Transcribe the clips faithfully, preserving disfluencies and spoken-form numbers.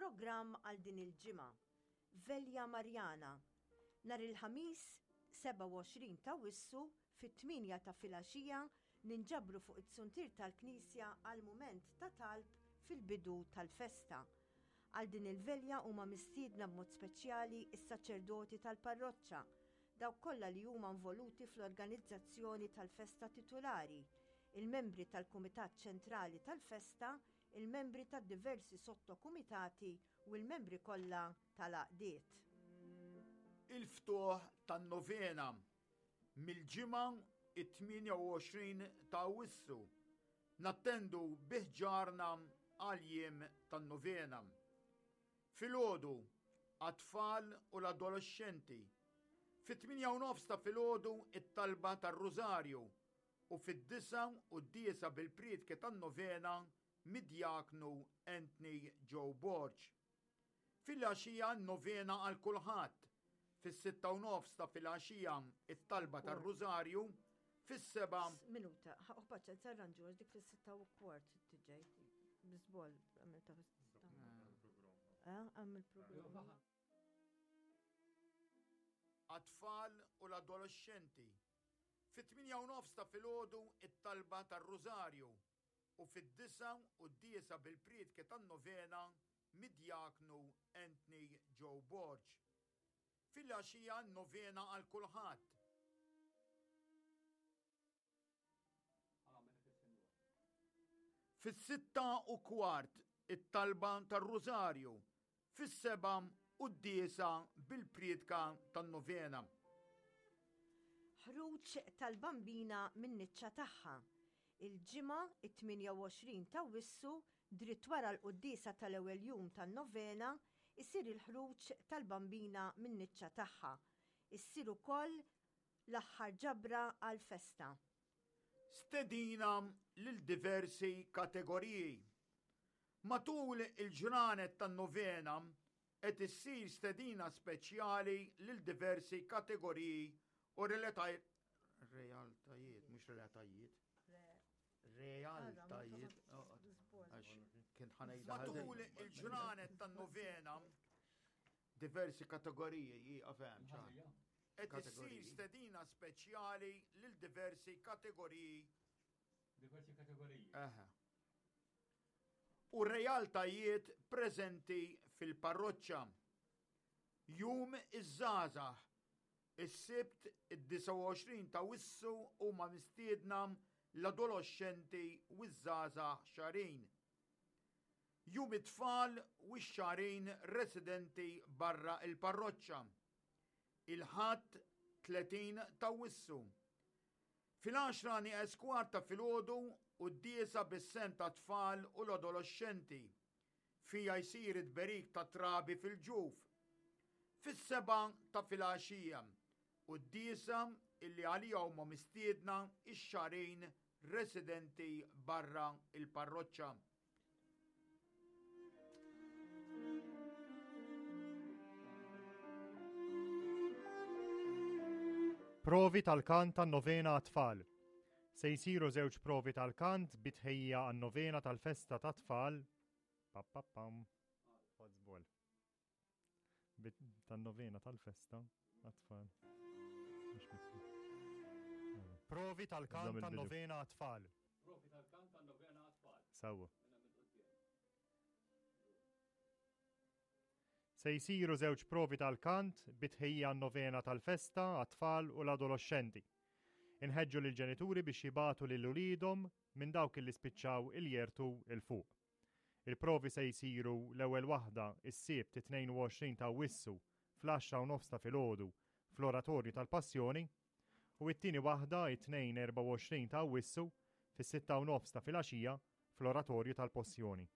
Il-programm għal din il-ġimgħa Velja Marjana nhar il-ħamis seba' u għoxrin ta' Awwissu fit-tminja ta' filgħaxija ninġabru fuq it-suntir tal-Knisja għal mument ta' talb fil-bidu tal-festa. Għal din il-velja huma mistiedna b'mod speċjali is-saċerdoti tal-parroċċa, dawk kollha li huma involuti fl-organizzazzjoni tal-festa titolari, il-membri tal-Kumitat Ċentrali tal-Festa, il-membri tad-diversi sottokumitati u l-membri kollha tal-għaqdiet. Il-ftuħ tan-novena mill-ġimgħa it-tminja u għoxrin ta' Awwissu nattendu biħġarna għal jiem tan-novena. Filgħodu għat-tfal u l-adolescenti. Fit-tminja u nofs ta' filgħodu it-talba tar-Rużarju u fid-disa u d-diesa bil-priedki tan-novena mid-Diaknu Anthony Joe Borg. Fil-għaxija n-novena għal kulħadd. Fis-sitta u nofs ta' filgħaxija it-talba tar-Rużarju, fis-seba' Minuta, ħaqqu paċċa sarranġu dik fis-sitta u kwart tiġej. Biżbol għamil ta' għamil programm. Għat-tfal u l-adolescenti. Fit-tminja u nofs ta' filgħodu it-talba tar-Rużarju u fid-disa u d-diesa bil-priedki tan-novena mid-Diaknu Anthony Joe Borg. Fil-għaxija n-novena għal kulħadd. Fis-sitta u kwart it-talba tar-Rużarju, fis-seba' u d-diesa bil-priedka tan-novena. Ħruġ tal-bambina min-niċċa tagħha. Il-ġimgħa it-tminja u għoxrin ta' Awwissu dritt wara l-quddiesa tal-ewwel jum tan-novena isir il-ħruġ tal-bambina min-niċċa tagħha. Issir ukoll l-aħħar ġabra għall-festa. Stedina lil diversi kategoriji. Matul il-ġranet tan-novena qed issir stedina speċjali lil diversi kategoriji u realtajiet, realtajiet, mhux realtajiet. Realtajiet. Matul il-ġranet tan-novena diversi kategoriji jaqfem ċar. Qed issir stedina speċjali lil diversi kategoriji. Diversi kategoriji. Eħe. U realtajiet preżenti fil-parroċċa. Jum iż-żgħażagħ. Is-sibt id-disa u għoxrin ta' Awwissu huma mistiedna l-adolescenti u ż-żgħażagħ xahrin. Jum it-tfal u x-xahrin residenti barra il-parroċċa. Il-ħadd tletin ta' Awwissu. Fil-għaxra nieqes kwart ta' filgħodu u d-diesa bis-sen ta' tfal u l-adolescenti. Fija jsir id-berik ta' trabi fil-ġuf. Fis-seba' ta' filgħaxija u d-diesa illi għalija huma mistiedna ix-xahrin residenti barra il-parroċċa. Provi tal-kant tan-novena għat-tfal. Se jsiru żewġ provi tal-kant bitħejja għan-novena tal-festa tat-tfal. Pappapam. Ħodzbol. Tan-novena tal-festa għat-tfal. Provi tal-kant tan-novena għat-tfal. Provi tal-kant tan-novena għat-tfal. Sawa. Se jsiru żewġ provi tal-kant bitħejja għan-novena tal-festa għat-tfal u l-adolescenti. Inħeġġu lill-ġenituri biex jibatu lil uliedhom minn dawk li spiċċaw il-jertu il fuq. Il-provi se jsiru l-ewwel waħda is-sibt it-tnejn u għoxrin ta' Awwissu fl-għaxra u nofs ta' filgħodu fl-Oratorju tal-Passjoni u t-tieni waħda it-tnejn erba' u għoxrin ta' Awwissu fis-sitta u nofs ta' filgħaxija fl-Oratorju tal-Passjoni.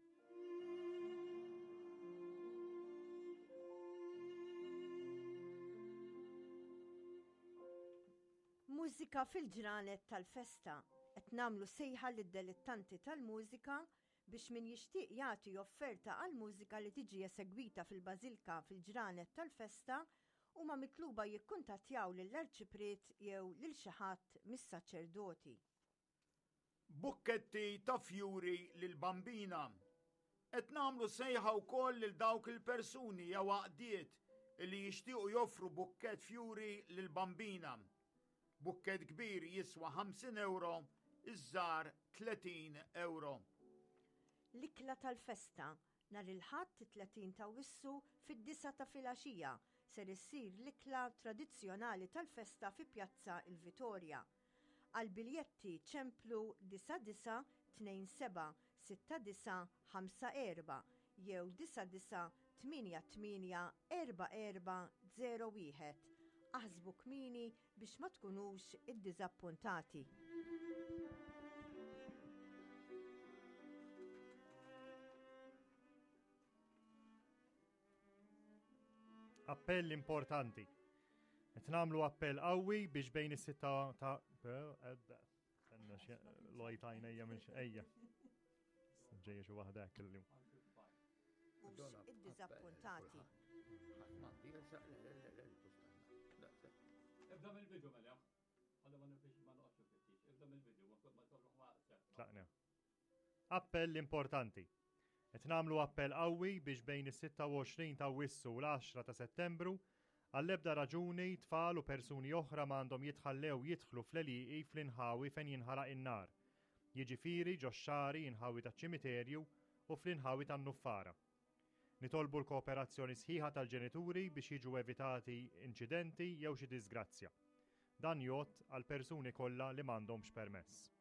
Mużika fil-ġranet tal-festa. Qed nagħmlu sejħa lid-dilettanti tal-mużika biex min jixtieq jagħti offerta għal mużika li tiġi esegwita fil-Bażilika fil-ġranet tal-festa huma mitluba jikkuntattjaw lill-arċipriet jew lil xi ħadd mis-saċerdoti. Bukketti ta' fjuri lil bambina. Qed nagħmlu sejħa wkoll lil dawk il-persuni jew għaqdiet li jixtiequ joffru bukkett fjuri lil bambina. Bukkett kbir jiswa ħamsin euro, iż-żgħar tletin euro. L-ikla tal-festa nhar il-Ħadd tletin ta' Wissu fid-disa ta' filgħaxija ser issir l-ikla tradizzjonali tal-festa fi Pjazza il-Vitorja. Għal biljetti ċemplu disa disa tnejn seba' sitta disa' ħamsa erba' jew disa disa' tminja tminja erba' erba' żero wieħed. Aħsbu kmieni biex ma tkunux iddiżappuntati. Appell importanti. Qed nagħmlu appell qawwi biex bejn is-sitta ta' lojtajn ejja minn ejja. Ġejja xi waħda hekk illum. Mhux iddiżappuntati. Ibda mill-bidu mela. Għadha ma nifix ma noqgħodx nifittix. Ibda mill-bidu ma torroħ ma Tlaqna. Appell importanti. Qed nagħmlu appell qawwi biex bejn is-sitta u għoxrin ta' Wissu u l-għaxra ta' Settembru għall-ebda raġuni tfal u persuni oħra m'għandhom jitħallew jidħlu fl-Elieqi fl-inħawi fejn jinħaraq in-nar. Jiġifieri ġo x-xari inħawi taċ-ċimiterju u fl-inħawi tan-Nuffara. Nitolbu l-kooperazzjoni sħiħa tal-ġenituri biex jiġu evitati inċidenti jew xi disgrazzja. Dan jgħod għal persuni kollha li m'għandhomx permess.